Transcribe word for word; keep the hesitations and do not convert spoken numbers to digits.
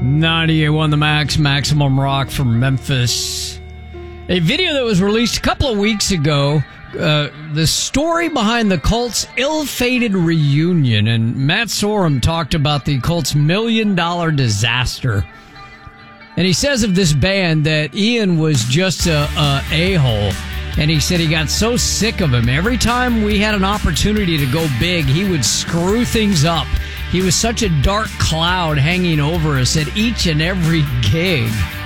ninety-eight point one The Max, Maximum Rock from Memphis. A video that was released a couple of weeks ago, uh, the story behind the Colts' ill-fated reunion, and Matt Sorum talked about the Colts' million-dollar disaster. And he says of this band that Ian was just a, a a-hole, and he said he got so sick of him. Every time we had an opportunity to go big, he would screw things up. He was such a dark cloud hanging over us at each and every gig.